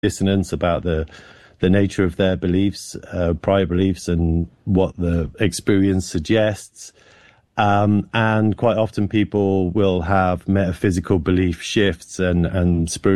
dissonance about the nature of their beliefs, prior beliefs, and what the experience suggests. And quite often people will have metaphysical belief shifts and spiritual